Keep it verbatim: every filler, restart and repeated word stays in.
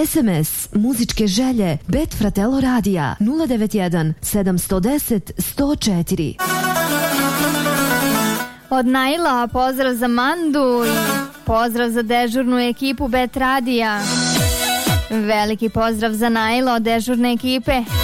S M S muzičke želje Bet Fratello Radija nula devet jedan sedam jedan nula jedan sto četiri. Od Naila pozdrav za Mandu i pozdrav za dežurnu ekipu Bet Radija. Veliki pozdrav za Naila od dežurne ekipe.